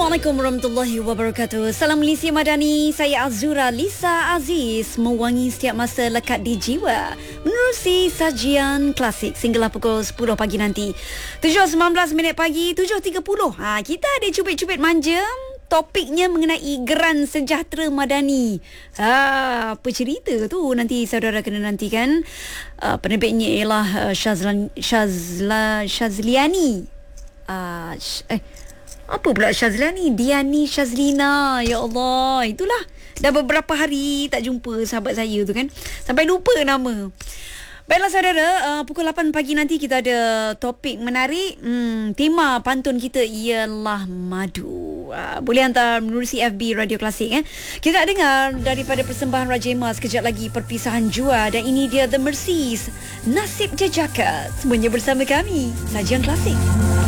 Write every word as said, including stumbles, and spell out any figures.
Assalamualaikum warahmatullahi wabarakatuh. Salam Malaysia Madani. Saya Azura Lisa Aziz, mewangi setiap masa lekat di jiwa menerusi sajian klasik sehinggalah pukul sepuluh pagi nanti. tujuh sembilan belas minit pagi, tujuh tiga puluh. Ha, kita ada cubit-cubit manja. Topiknya mengenai geran sejahtera madani. Ha, apa cerita tu? Nanti saudara kena nantikan. Uh, penerbitnya ialah uh, Shazlan, Shazla, Shazliani. Uh, sh- eh Apa pula Shazliani? Diani Shazlina. Ya Allah, itulah. Dah beberapa hari tak jumpa sahabat saya tu kan. Sampai lupa nama. Baiklah saudara, uh, pukul lapan pagi nanti kita ada topik menarik. Hmm, tema pantun kita ialah madu. Uh, boleh hantar menerusi F B Radio Klasik eh. Kita nak dengar daripada persembahan Raja Emas sekejap lagi, perpisahan jua, dan ini dia The Mercies, Nasib Jejaka. Semuanya bersama kami, Sajian Klasik.